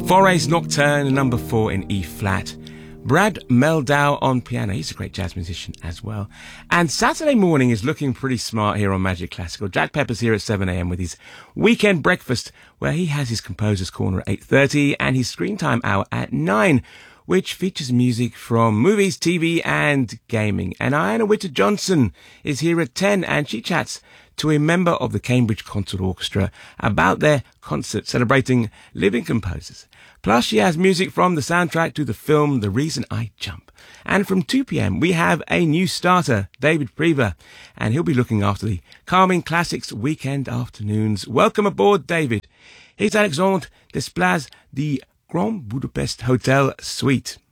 Forest Nocturne, number 4 in E flat. Brad Meldau on piano. He's a great jazz musician as well. And Saturday morning is looking pretty smart here on Magic Classical. Jack Pepper's here at 7 a.m. with his weekend breakfast, where he has his Composer's Corner at 8:30 and his Screen Time Hour at 9, which features music from movies, TV and gaming. And Iana Witter-Johnson is here at 10 and she chats to a member of the Cambridge Concert Orchestra about their concert celebrating living composers. Plus, she has music from the soundtrack to the film The Reason I Jump. And from 2 p.m, we have a new starter, David Prever, and he'll be looking after the Calming Classics weekend afternoons. Welcome aboard, David. Here's Alexandre Desplat, the Grand Budapest Hotel Suite.